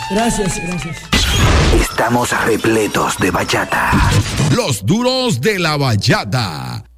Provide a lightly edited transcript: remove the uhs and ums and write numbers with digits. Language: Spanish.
Gracias, gracias. Estamos repletos de bachata. Los duros de la bachata.